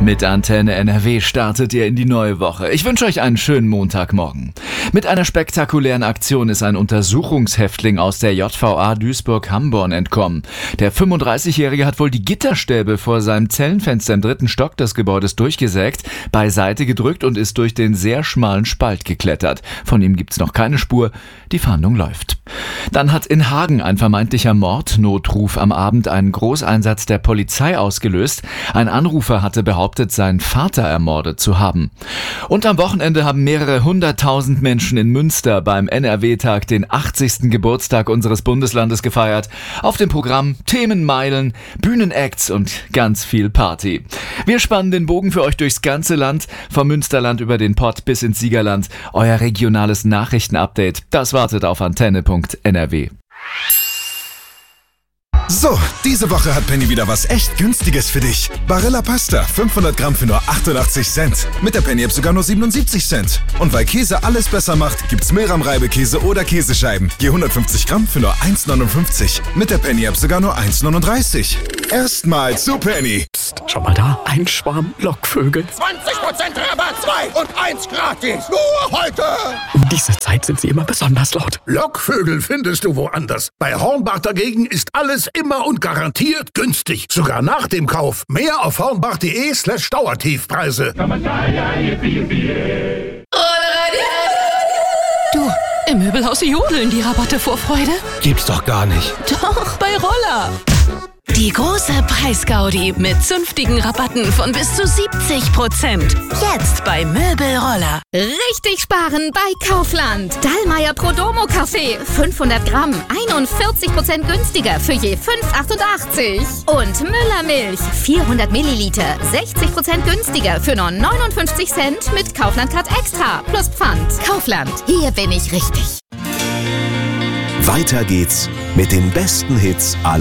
Mit Antenne NRW startet ihr in die neue Woche. Ich wünsche euch einen schönen Montagmorgen. Mit einer spektakulären Aktion ist ein Untersuchungshäftling aus der JVA Duisburg-Hamborn entkommen. Der 35-Jährige hat wohl die Gitterstäbe vor seinem Zellenfenster im 3. Stock des Gebäudes durchgesägt, beiseite gedrückt und ist durch den sehr schmalen Spalt geklettert. Von ihm gibt's noch keine Spur. Die Fahndung läuft. Dann hat in Hagen ein vermeintlicher Mordnotruf am Abend einen Großeinsatz der Polizei ausgelöst. Ein Anrufer hatte behauptet, seinen Vater ermordet zu haben. Und am Wochenende haben mehrere 100.000 Menschen in Münster beim NRW-Tag den 80. Geburtstag unseres Bundeslandes gefeiert. Auf dem Programm Themenmeilen, Bühnenacts und ganz viel Party. Wir spannen den Bogen für euch durchs ganze Land, vom Münsterland über den Pott bis ins Siegerland. Euer regionales Nachrichtenupdate, das wartet auf antenne.nrw. So, diese Woche hat Penny wieder was echt Günstiges für dich. Barilla Pasta, 500 Gramm für nur 88 Cent. Mit der Penny-App sogar nur 77 Cent. Und weil Käse alles besser macht, gibt's Milram-Reibekäse oder Käsescheiben. Je 150 Gramm für nur 1,59. Mit der Penny-App sogar nur 1,39. Erstmal zu Penny. Psst, schau mal da, ein Schwarm Lockvögel. 20% Rabatt, 2 und 1 gratis. Nur heute. Um diese Zeit sind sie immer besonders laut. Lockvögel findest du woanders. Bei Hornbach dagegen ist alles immer und garantiert günstig. Sogar nach dem Kauf. Mehr auf hornbach.de/Dauertiefpreise. Du, im Möbelhaus jodeln die Rabatte vor Freude. Gibt's doch gar nicht. Doch, bei Roller. Die große Preisgaudi mit zünftigen Rabatten von bis zu 70%. Jetzt bei Möbelroller. Richtig sparen bei Kaufland. Dallmayr Prodomo Kaffee 500 Gramm 41% günstiger für je 5,88. Und Müller Milch 400 Milliliter 60% günstiger für nur 59 Cent mit Kaufland Card Extra plus Pfand. Kaufland, hier bin ich richtig. Weiter geht's mit den besten Hits aller